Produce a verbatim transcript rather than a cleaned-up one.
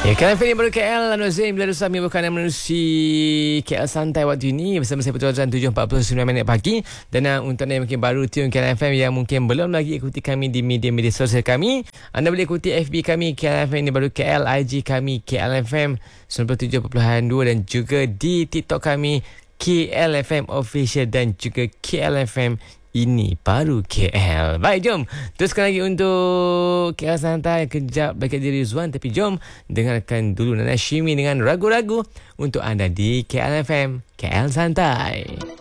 Ya, K L F M baru K L Anwar Zain bila Rusam bukan yang menerusi K L Santai waktu ini bersama saya Putra Azlan tujuh empat puluh sembilan minit pagi. Dan uh, untuk anda yang mungkin baru tune K L F M yang mungkin belum lagi ikuti kami di media-media sosial kami, anda boleh ikuti F B kami K L F M ini baru K L, I G kami K L F M sembilan puluh tujuh perpuluhan dua dan juga di TikTok kami K L F M Official dan juga K L F M ini baru K L. Baik, jom teruskan lagi untuk K L Santai. Kejap bagi diri Rizwan, tapi jom dengarkan dulu Nana Shimi dengan ragu-ragu untuk anda di K L F M K L Santai.